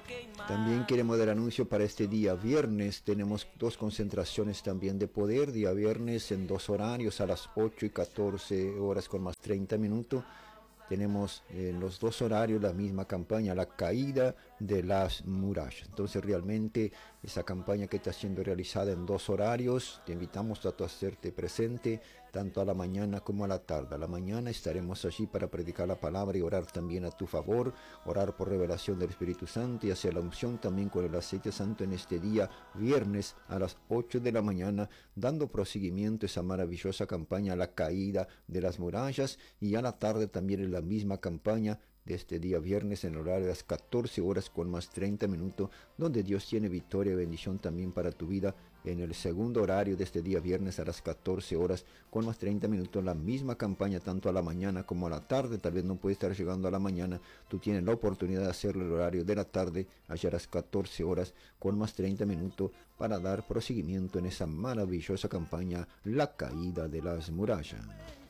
También queremos dar anuncio para este día viernes. Tenemos dos concentraciones también de poder. Día viernes en dos horarios, a las 8 y 14 horas con más 30 minutos. Tenemos en los dos horarios la misma campaña, la caída de las murallas. Entonces realmente esa campaña que está siendo realizada en dos horarios, te invitamos a tu hacerte presente tanto a la mañana como a la tarde. A la mañana estaremos allí para predicar la palabra y orar también a tu favor, orar por revelación del Espíritu Santo y hacer la unción también con el aceite santo en este día viernes a las 8 de la mañana, dando proseguimiento a esa maravillosa campaña, la caída de las murallas, y a la tarde también en la misma campaña de este día viernes en el horario de las 14 horas con más 30 minutos, donde Dios tiene victoria y bendición también para tu vida. En el segundo horario de este día viernes a las 14 horas con más 30 minutos, la misma campaña tanto a la mañana como a la tarde. Tal vez no puedes estar llegando a la mañana, tú tienes la oportunidad de hacerlo el horario de la tarde, allá a las 14 horas con más 30 minutos, para dar proseguimiento en esa maravillosa campaña, la caída de las murallas.